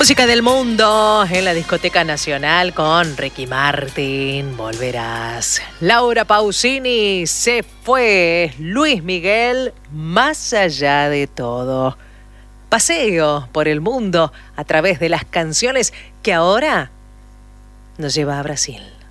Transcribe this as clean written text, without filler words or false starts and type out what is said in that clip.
Música del mundo en la Discoteca Nacional con Ricky Martin. Volverás. Laura Pausini se fue. Luis Miguel, más allá de todo. Paseo por el mundo a través de las canciones que ahora nos lleva a Brasil.